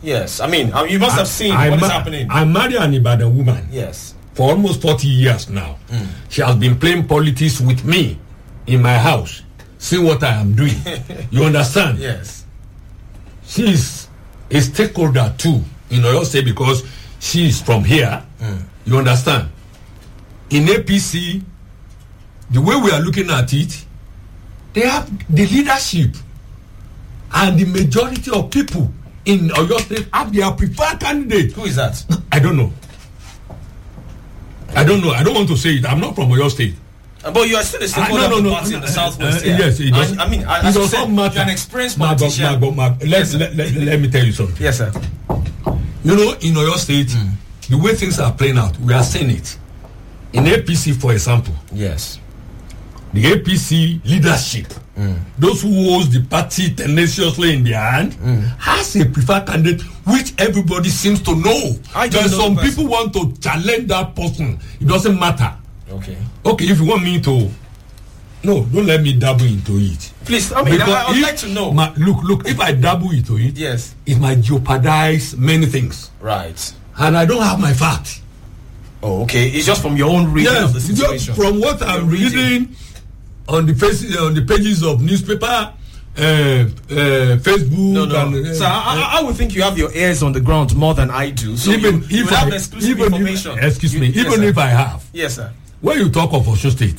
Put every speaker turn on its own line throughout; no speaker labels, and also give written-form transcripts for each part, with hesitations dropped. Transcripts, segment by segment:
Yes, I mean, you must have seen what is happening.
I married an Ibadan woman.
Yes.
For almost 40 years now. She has been playing politics with me in my house. See what I am doing. You understand?
Yes.
She is a stakeholder too in Oyo State because she is from here. You understand? In APC, the way we are looking at it, they have the leadership and the majority of people in Oyo State have their preferred candidate.
Who is that?
I don't know. I don't want to say it. I'm not from Oyo State.
But you are still a stakeholder of the party in the Southwest.
Yes, it does.
I mean, as you said, you're an experienced politician.
Let me tell you something.
Yes, sir.
You know, in Oyo State, the way things are playing out, we are seeing it. In APC, for example.
Yes.
The APC leadership, those who hold the party tenaciously in their hand, has a preferred candidate which everybody seems to know. Some people want to challenge that person. It doesn't matter.
Okay,
if you want me to... No, don't let me dabble into it.
Please, I mean, I would like to know.
Look, if I dabble into it,
yes,
it might jeopardize many things.
Right.
And I don't have my fact.
Oh, okay. It's just from your own reading of the situation.
Just from what I'm reading on the pages of newspaper, Facebook.
No. So I would think you have your ears on the ground more than I do. So you have exclusive information.
Even if I have.
Yes, sir.
When you talk of Osun State,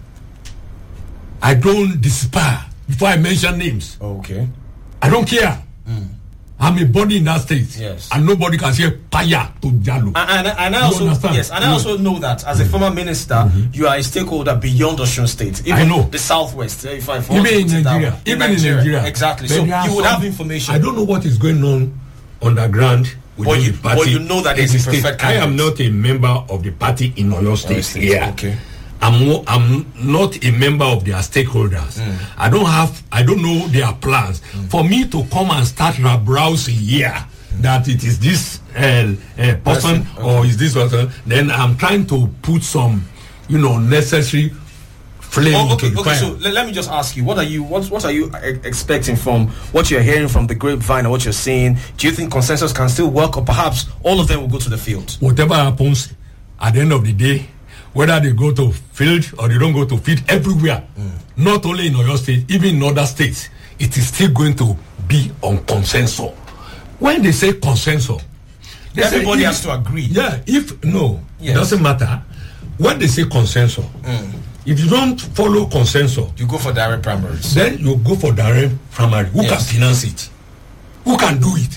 I don't despair before I mention names.
Okay.
I don't care. I'm a body in that state.
Yes.
And nobody can say Paya to Jalo.
And I also know that as a former minister, you are a stakeholder beyond Osun State. Even
I know.
The Southwest.
Even in Nigeria. In Nigeria.
Exactly. So you would have information.
I don't know what is going on underground within the party.
But you know that it's a perfect candidate.
I am not a member of the party in Oyo State here.
Okay.
I'm not a member of their stakeholders. I don't know their plans. For me to come and start browsing here that it is this person or is this person, then I'm trying to put some, necessary flame into the fire.
So let me just ask you, what are you expecting from what you're hearing from the grapevine and what you're seeing? Do you think consensus can still work, or perhaps all of them will go to the field?
Whatever happens, at the end of the day, whether they go to field or they don't go to field, everywhere, not only in Oyo State, even in other states, it is still going to be on consensus. When they say consensus,
everybody has to agree.
Yeah, it doesn't matter. When they say consensus, if you don't follow consensus,
you go for direct primaries.
Then you go for direct primary. Who can finance it? Who can do it?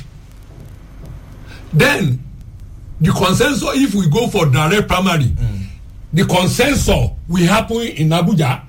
Then the consensus, if we go for direct primary, the consensus will happen in Abuja.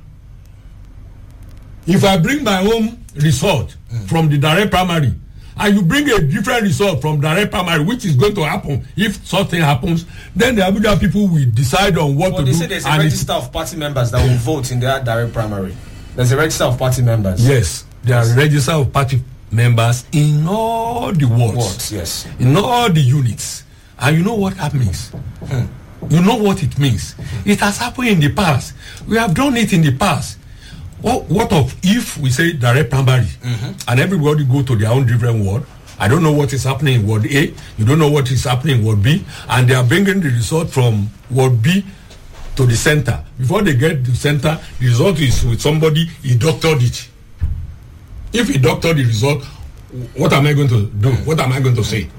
If I bring my own result from the direct primary, and you bring a different result from direct primary, which is going to happen if something happens, then the Abuja people will decide on what to do.
They say there's a register of party members that will vote in their direct primary. There's a register of party members.
Yes, there are register of party members in all the wards.
Yes.
In all the units. And you know what that means? You know what it means? It has happened in the past. We have done it in the past. What of if we say direct primary and everybody go to their own different ward? I don't know what is happening in Ward A. You don't know what is happening in Ward B. And they are bringing the result from Ward B to the center. Before they get to the center, the result is with somebody, he doctored it. If he doctored the result, what am I going to do? What am I going to say?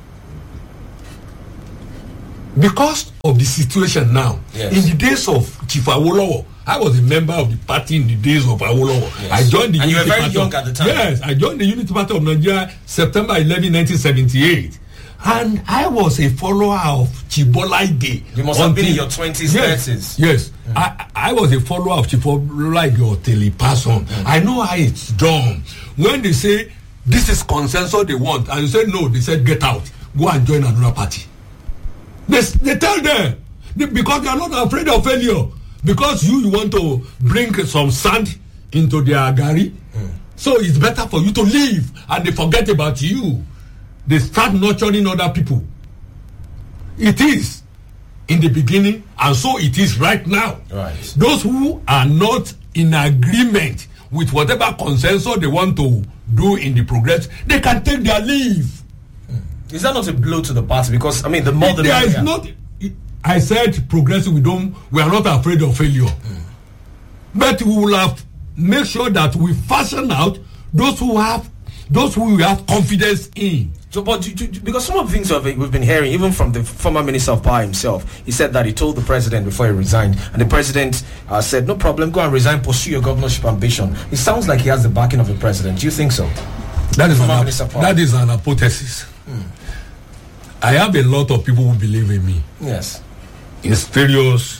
Because of the situation now, in the days of Chief Awolowo, I was a member of the party in the days of Awolowo.
Yes.
I joined the
and
Unity
you were very
Party
young at the time.
Yes, I joined the Unity Party of Nigeria September 11, 1978. And I was a follower of Chibolaide.
You must have been in your 20s, 30s.
Yes. I was a follower of Chibolaide until he passed on. I know how it's done. When they say, this is consensus they want, and you say no, they said get out. Go and join another party. They tell them, because they are not afraid of failure. Because you want to bring some sand into their gari. So it's better for you to leave and they forget about you. They start nurturing other people. It is in the beginning, and so it is right now.
Right.
Those who are not in agreement with whatever consensus they want to do in the progress, they can take their leave.
Is that not a blow to the party? Because I mean, the more the
there
merrier.
is not. I said progressive. We are not afraid of failure, but we will have make sure that we fashion out those who we have confidence in.
So, but because some of the things we've been hearing, even from the former Minister of Power himself, he said that he told the president before he resigned, and the president said, "No problem, go and resign, pursue your governorship ambition." It sounds like he has the backing of the president. Do you think so?
That is an hypothesis. I have a lot of people who believe in me.
Yes.
In various,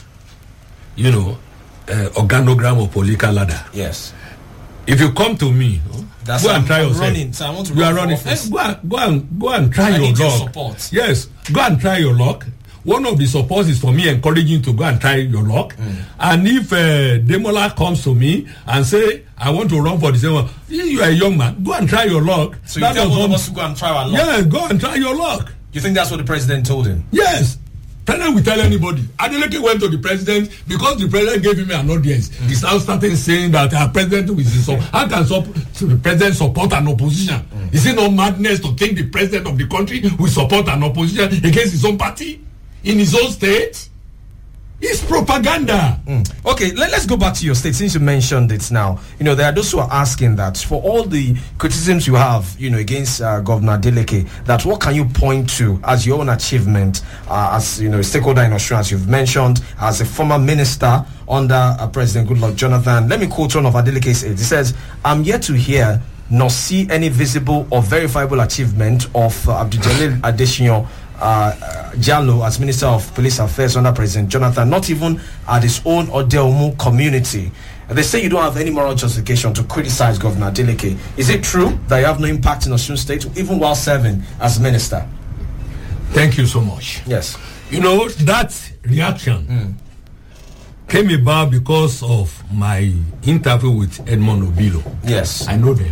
organogram or political ladder.
Yes.
If you come to me, go and try yourself.
Running, so I want to
you
run
are running. Go and try your
need your
luck.
support.
Yes, go and try your luck. One of the supports is for me encouraging you to go and try your luck. And if Demola comes to me and say, "I want to run for the same one," you are a young man, go and try your luck.
So you tell both of us to go and try our luck?
Yes, go and try your luck.
You think that's what the president told him?
Yes. President will tell anybody. Adeleke went to the president because the president gave him an audience. He now started saying that our president will support. How can the president support an opposition? Is it not madness to think the president of the country will support an opposition against his own party in his own state? It's propaganda.
Okay, let's go back to your state since you mentioned it now. There are those who are asking that for all the criticisms you have, against Governor Adeleke, that what can you point to as your own achievement as, a stakeholder in Australia, as you've mentioned, as a former minister under President Goodluck Jonathan. Let me quote one of Adeleke's aides. He says, "I'm yet to hear nor see any visible or verifiable achievement of Abdul Jalil Adesina Jallo as Minister of Police Affairs under President Jonathan, not even at his own Odeomu community." They say you don't have any moral justification to criticize Governor Adeleke. Is it true that you have no impact in Osun State even while serving as minister?
Thank you so much.
Yes.
That reaction came about because of my interview with Edmond Obilo.
Yes.
I know them.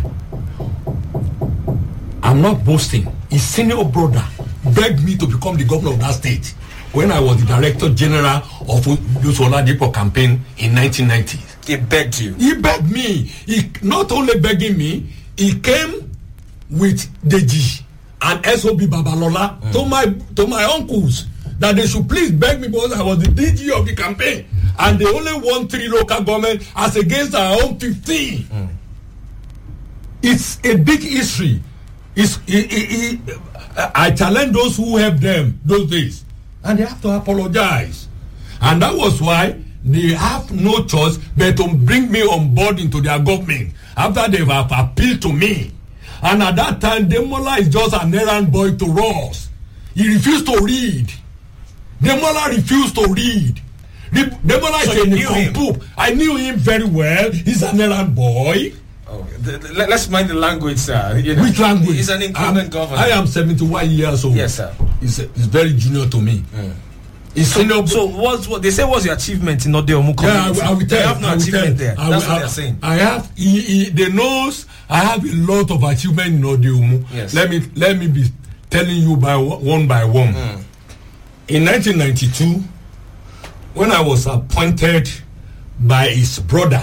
I'm not boasting. His senior brother begged me to become the governor of that state when I was the Director General of the Oladipo campaign in 1990.
He begged you?
He begged me. He not only begging me, he came with Deji and SOB Babalola to my uncles that they should please beg me because I was the DG of the campaign and they only won 3 local governments as against our own 15. It's a big history. I challenge those who helped them those days, and they have to apologize. And that was why they have no choice but to bring me on board into their government after they have appealed to me. And at that time, Demola is just an errand boy to us. He refused to read. Demola refused to read. Demola is a nincompoop. I knew him very well. He's an errand boy.
Oh, let's mind the language, sir.
Which language?
He's an incumbent governor.
I am 71 years old.
Yes, sir.
He's very junior to me.
So what they say was your achievement in Odeomu community?
I will tell.
They have no achievement there. That's what they're saying.
I have. They knows I have a lot of achievement in Odeomu.
Yes.
Let me be telling you by one. In 1992, when I was appointed by his brother.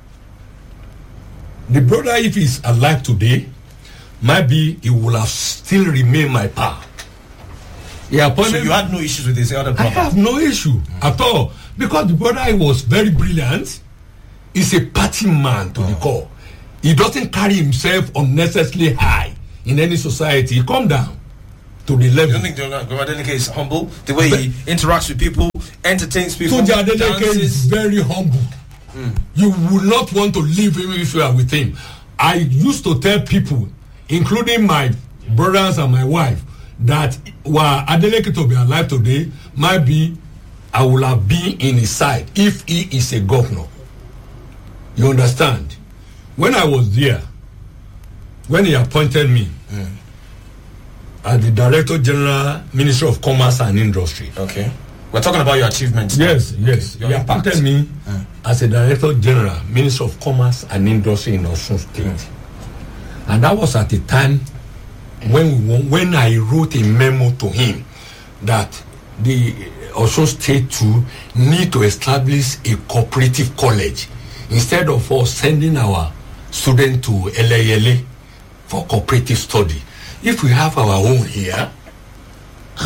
The brother, if he's alive today, maybe he will have still remained my pal.
So you had no issues with his other brother?
I have no issue at all. Because the brother was very brilliant. He's a party man to the core. He doesn't carry himself unnecessarily high in any society. He come down to the level.
You don't think Governor Adeleke is humble? The way he interacts with people, entertains people,
Tunji Adeleke is very humble. You would not want to live if you are with him. I used to tell people, including my brothers and my wife, that were Adeleke to be alive today, maybe I will have been in his side if he is a governor. You understand? When I was there, when he appointed me as the Director General, Ministry of Commerce and Industry.
Okay. We're talking about your achievements.
Yes.
Your
He appointed me as a Director General, Minister of Commerce and Industry in Osun State. And that was at the time when I wrote a memo to him that the Osun State too need to establish a cooperative college instead of us sending our students to LALA for cooperative study. If we have our own here,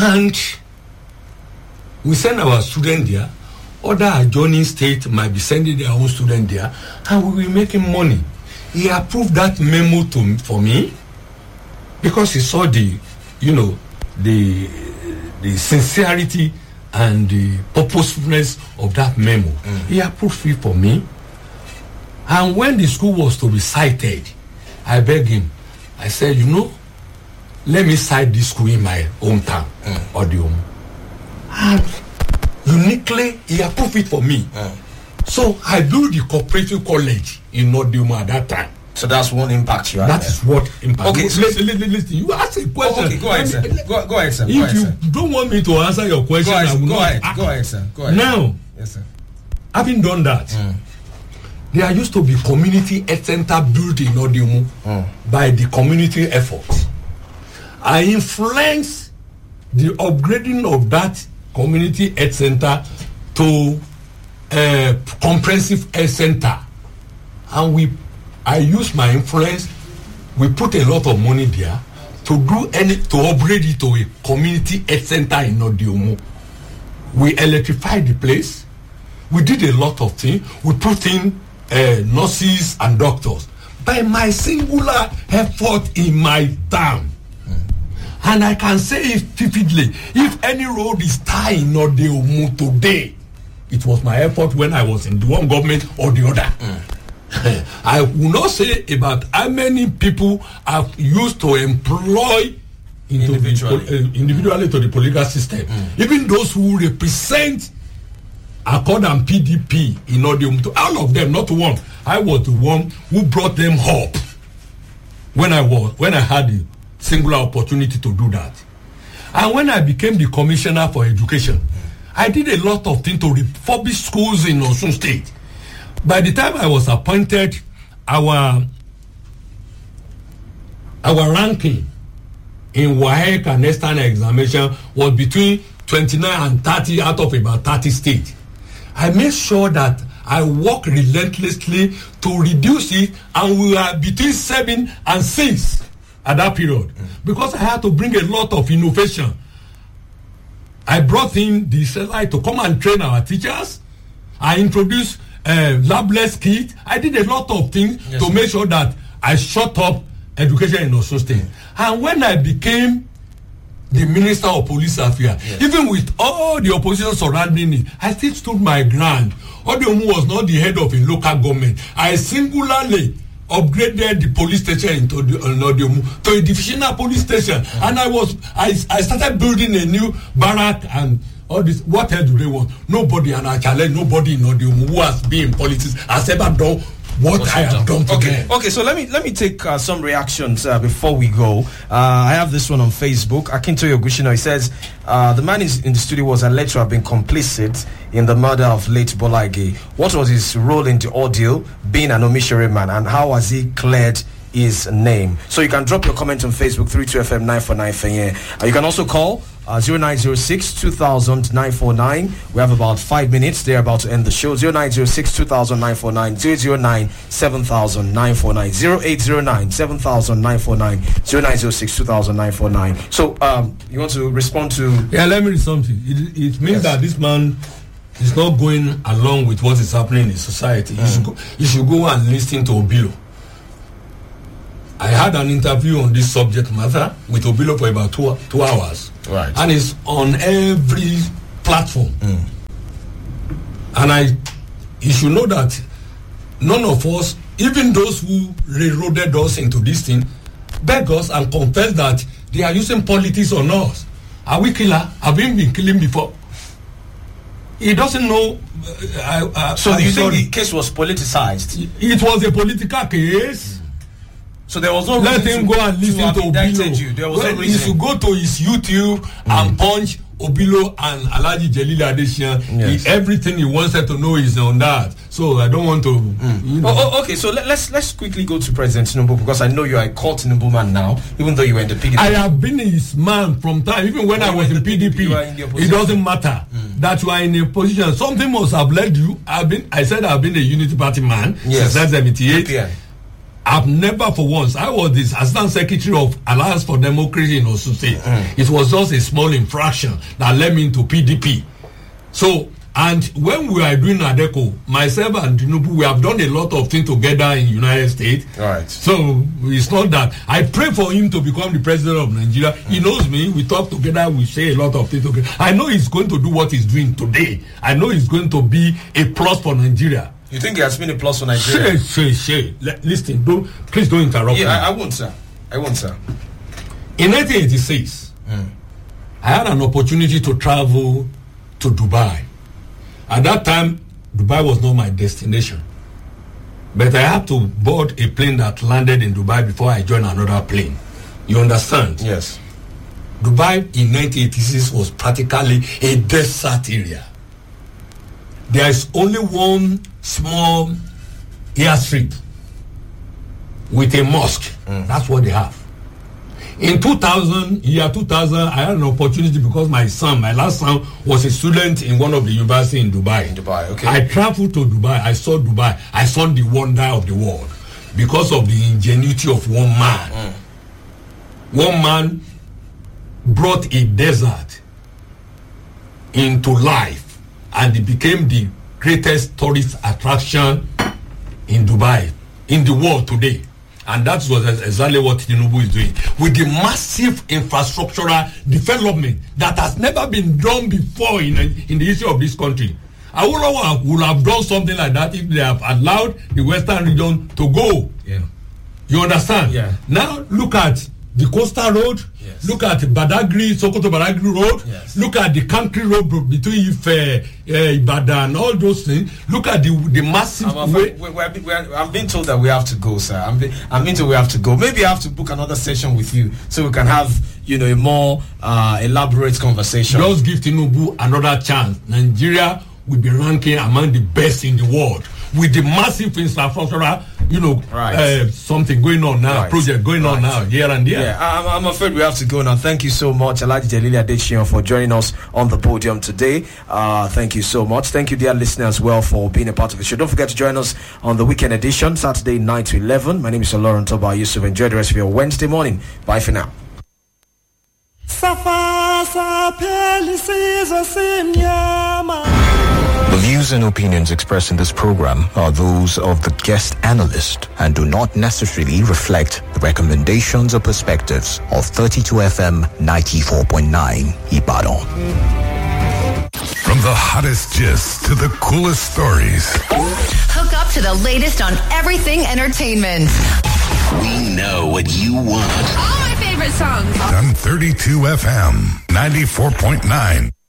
And we send our student there. Other adjoining states might be sending their own student there, and we will making money. He approved that memo for me because he saw the sincerity and the purposefulness of that memo. He approved it for me. And when the school was to be cited, I begged him. I said, let me cite this school in my hometown, Odiumu. And uniquely, he approved it for me. So I built the cooperative college in Odiumu at that time.
So that's one impact you had.
That is what impact.
Okay,
listen. You ask a question.
Okay, go ahead, sir. Go ahead, sir.
If you don't want me to answer your question, I will not.
Go ahead, sir. Go ahead.
Now,
yes, sir.
Having done that, there used to be community health center built in Odiumu by the community effort. I influenced the upgrading of that community health center to a comprehensive health center, and I used my influence. We put a lot of money there to upgrade it to a community health center in Odiumu. We electrified the place. We did a lot of things. We put in nurses and doctors by my singular effort in my town. And I can say it vividly, if any road is tied in Odiumu today, it was my effort when I was in the one government or the other. I will not say about how many people I've used to employ individually to the political system. Even those who represent Accord and PDP in Odiumu, all of them, not one. I was the one who brought them up when I had the singular opportunity to do that. And when I became the commissioner for education, I did a lot of things to refurbish schools in Osun State. By the time I was appointed, our ranking in WAEC and external examination was between 29 and 30 out of about 30 states. I made sure that I worked relentlessly to reduce it, and we were between 7 and 6 at that period, because I had to bring a lot of innovation. I brought in the satellite to come and train our teachers. I introduced labless kit. I did a lot of things to make sure that I shut up education in Osun State. And when I became the Minister of Police Affairs, even with all the opposition surrounding it, I still stood my ground. Odiumu was not the head of a local government. I singularly upgraded the police station in Odiumu to a divisional police station, and I started building a new barrack and all this. What else do they want? Nobody, and I challenge nobody in Odiumu who has been in politics has ever done what I have done today.
Okay, so let me take some reactions before we go. I have this one on Facebook. Akintoye Ogushino, he says the man in the studio was alleged to have been complicit in the murder of late Bola Ige. What was his role in the ordeal, being an Omishere man, and how has he cleared his name? So you can drop your comment on Facebook, 32FM 949 Fenye. You can also call 0906 2000 949. We have about 5 minutes. They're about to end the show. 0906 2000 949, 009 7000 949, 0809 7000 949, 0906 2000 949. So you want to respond to?
Yeah, let me read something. It means that this man is not going along with what is happening in society. You should go and listen to Obilo. I had an interview on this subject matter with Obilo for about 2 hours.
Right.
And it's on every platform. And you should know that none of us, even those who railroaded us into this thing, beg us and confess that they are using politics on us. Are we killer? Have we been killing before? He doesn't know.
So you think the case was politicized?
It was a political case.
So there was no reason.
Let him go and listen to Obilo.
There was no reason.
He should go to his YouTube and punch Obilo and Alhaji Jelili Adesina. Everything he wanted to know is on that. So I don't want to.
Okay, so let's quickly go to President Tinubu, because I know you are a cult Tinubu man now, even though you were in the PDP.
I have been his man from time, even when I was in PDP. It doesn't matter that you are in a position. Something must have led you. I said I've been a Unity Party man since 1978. I've never for once, I was the Assistant Secretary of Alliance for Democracy in Osun State. It was just a small infraction that led me into PDP. So, and when we are doing ADECO, myself and Tinubu, we have done a lot of things together in the United States.
Right.
So, it's not that. I pray for him to become the president of Nigeria. He knows me. We talk together. We say a lot of things together. I know he's going to do what he's doing today. I know he's going to be a plus for Nigeria.
You think it has been a plus for Nigeria?
Shay. Listen, please don't interrupt me.
I won't, sir. In
1986, I had an opportunity to travel to Dubai. At that time, Dubai was not my destination. But I had to board a plane that landed in Dubai before I joined another plane. You understand?
Yes.
Dubai in 1986 was practically a desert area. There is only one small airstrip with a mosque. That's what they have. In 2000, I had an opportunity because my last son was a student in one of the universities in Dubai.
Okay.
I traveled to Dubai. I saw Dubai. I saw the wonder of the world because of the ingenuity of one man. One man brought a desert into life, and it became the greatest tourist attraction in Dubai, in the world today. And that was exactly what Tinubu is doing. With the massive infrastructural development that has never been done before in the history of this country. I would have done something like that if they have allowed the Western region to go.
Yeah.
You understand?
Yeah.
Now look at the coastal road.
Yes.
Look at Sokoto Badagry road.
Yes.
Look at the country road between Ife, Ibadan, all those things. Look at the massive way.
I'm being told that we have to go, sir. I'm being told we have to go. Maybe I have to book another session with you so we can have, a more elaborate conversation.
Just give Tinubu another chance. Nigeria will be ranking among the best in the world with the massive infrastructure, something going on now, project going on now, here and there.
Yeah, I'm afraid we have to go now. Thank you so much, Alhaji Jelili Adesina, for joining us on the podium today. Thank you so much. Thank you, dear listeners, as well, for being a part of the show. Don't forget to join us on the weekend edition, Saturday 9 to 11. My name is Lauren Toba Yusuf. Enjoy the rest of your Wednesday morning. Bye for now.
The views and opinions expressed in this program are those of the guest analyst and do not necessarily reflect the recommendations or perspectives of 32FM 94.9 Ibadan.
From the hottest gist to the coolest stories.
Hook up to the latest on everything entertainment.
We know what you want.
All my favorite songs.
On 32FM 94.9.